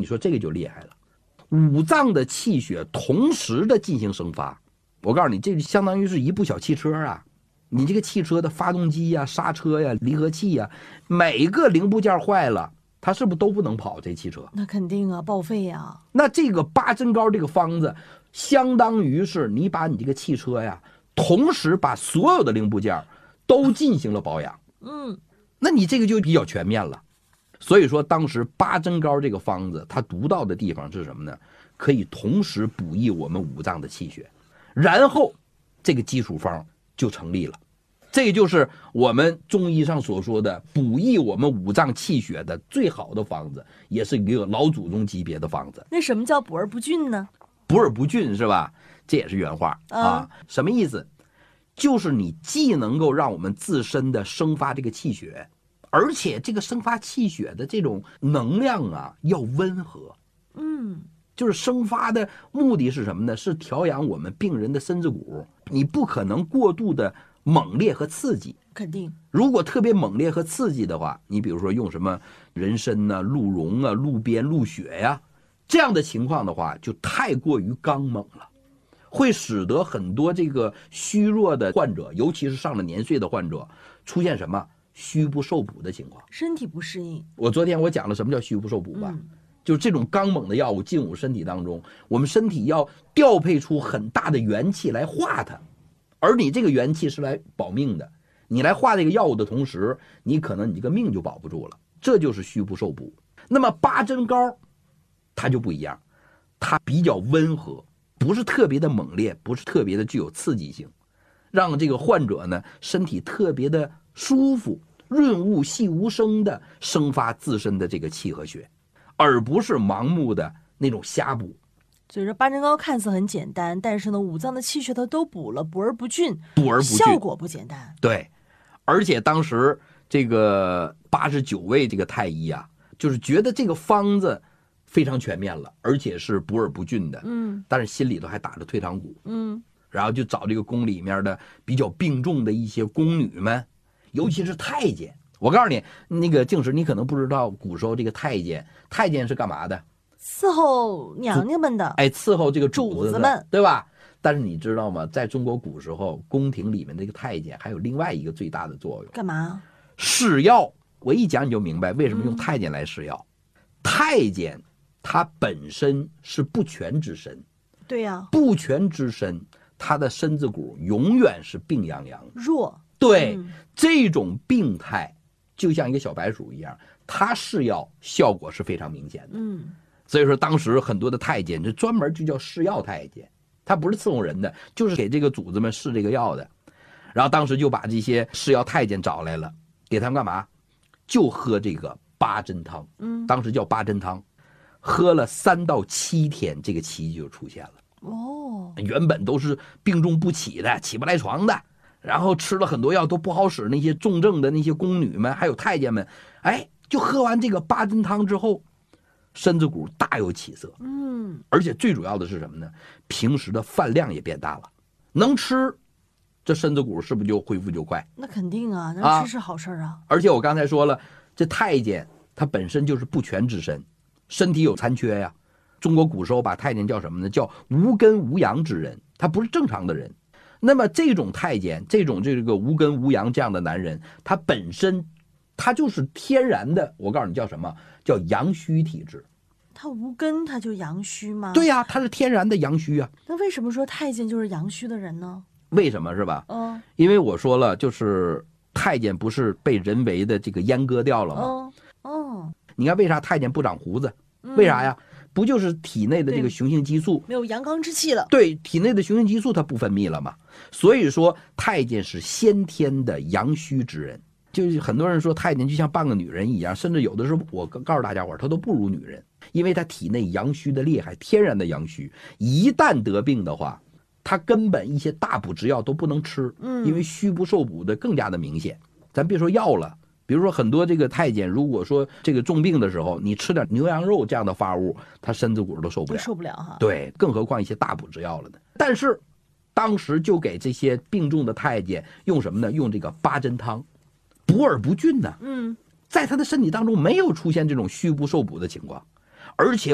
你说这个就厉害了，五脏的气血同时的进行生发。我告诉你，这相当于是一部小汽车啊！你这个汽车的发动机呀、刹车呀、离合器呀，每个零部件坏了，它是不是都不能跑？这汽车那肯定啊，报废呀。 那这个八珍膏这个方子，相当于是你把你这个汽车呀，同时把所有的零部件都进行了保养。那你这个就比较全面了。所以说，当时八珍膏这个方子，它独到的地方是什么呢？可以同时补益我们五脏的气血。然后这个基础方就成立了，这就是我们中医上所说的补益我们五脏气血的最好的方子，也是一个老祖宗级别的方子。 那什么叫补而不峻呢？ 补而不峻是吧？这也是原话啊。什么意思？就是你既能够让我们自身的生发这个气血，而且这个生发气血的这种能量啊要温和。就是生发的目的是什么呢？是调养我们病人的身子骨。你不可能过度的猛烈和刺激， 肯定。 如果特别猛烈和刺激的话，你比如说用什么人参啊、鹿茸啊、鹿鞭、鹿血呀，这样的情况的话，就太过于刚猛了，会使得很多这个虚弱的患者，尤其是上了年岁的患者，出现什么虚不受补的情况， 身体不适应。 昨天我讲了什么叫虚不受补吧。就是这种刚猛的药物进入身体当中，我们身体要调配出很大的元气来化它，而你这个元气是来保命的，你来化这个药物的同时，你可能你这个命就保不住了，这就是虚不受补。那么八珍膏它就不一样，它比较温和，不是特别的猛烈，不是特别的具有刺激性，让这个患者呢身体特别的舒服，润物细无声的生发自身的这个气和血，而不是盲目的那种瞎补。 所以说八珍膏看似很简单，但是呢，五脏的气血它都补了，补而不峻，效果不简单。 对，而且当时这个89位这个太医啊，就是觉得这个方子非常全面了，而且是补而不峻的。但是心里头还打着退堂鼓。然后就找这个宫里面的比较病重的一些宫女们，尤其是太监。我告诉你，那个静石，你可能不知道，古时候这个太监是干嘛的？ 伺候娘娘们的。 伺候这个主子们， 对吧？但是你知道吗？在中国古时候，宫廷里面这个太监还有另外一个最大的作用， 干嘛？ 试药。我一讲你就明白为什么用太监来试药。太监他本身是不全之身， 对呀， 不全之身，他的身子骨永远是病殃殃的， 弱。 对，这种病态就像一个小白鼠一样，他试药效果是非常明显的。所以说当时很多的太监这专门就叫试药太监，他不是伺候人的，就是给这个主子们试这个药的。然后当时就把这些试药太监找来了，给他们干嘛？就喝这个八珍汤。当时叫八珍汤，喝了3到7天，这个奇迹就出现了。原本都是病重不起的，起不来床的，然后吃了很多药都不好使，那些重症的那些宫女们还有太监们，就喝完这个八珍汤之后，身子骨大有起色。而且最主要的是什么呢？平时的饭量也变大了，能吃，这身子骨是不是就恢复就快？ 那肯定啊，能吃是好事啊。 而且我刚才说了，这太监他本身就是不全之身，身体有残缺呀。中国古时候把太监叫什么呢？叫无根无阳之人，他不是正常的人。那么这种太监，这个无根无阳这样的男人，他本身他就是天然的，我告诉你叫什么？叫阳虚体质。 他无根他就阳虚吗？ 对呀，他是天然的阳虚啊。 那为什么说太监就是阳虚的人呢？ 为什么是吧？因为我说了，就是太监不是被人为的这个阉割掉了吗？你看为啥太监不长胡子？为啥呀？不就是体内的这个雄性激素没有阳刚之气了？ 对，体内的雄性激素它不分泌了嘛。所以说太监是先天的阳虚之人。就是很多人说太监就像半个女人一样，甚至有的时候我告诉大家伙，他都不如女人，因为他体内阳虚的厉害，天然的阳虚，一旦得病的话，他根本一些大补之药都不能吃，因为虚不受补的更加的明显。咱别说药了，比如说很多这个太监，如果说这个重病的时候，你吃点牛羊肉这样的发物，他身子骨都受不了哈。 对，更何况一些大补之药了呢。但是当时就给这些病重的太监用什么呢？用这个八珍汤，补而不峻呢。在他的身体当中没有出现这种虚不受补的情况，而且